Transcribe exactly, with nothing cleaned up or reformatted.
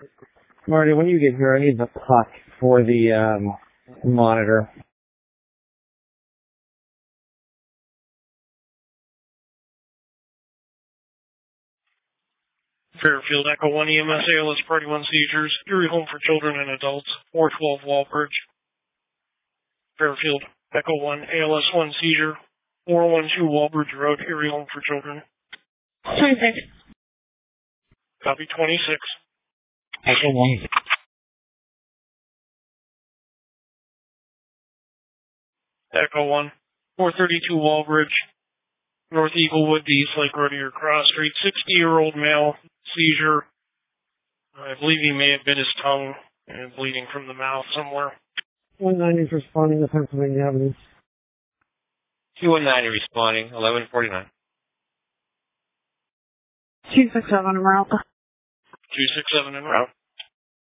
Marty, when you get here, I need the puck for the um, monitor. Fairfield, Echo one E M S, A L S Party one seizures, Erie Home for Children and Adults, four twelve Wallbridge. Fairfield, Echo one, A L S one seizure, four one two Wallbridge Road, Erie Home for Children. twenty-six. Copy twenty-six. Echo one. Echo one, four thirty-two Wallbridge, North Eaglewood, the East Lake Road, Cross Street, sixty-year-old male, seizure. I believe he may have bit his tongue and bleeding from the mouth somewhere. one ninety is responding to Pennsylvania Avenue. two one nine responding, eleven forty-nine. two six seven en route. two six seven en route.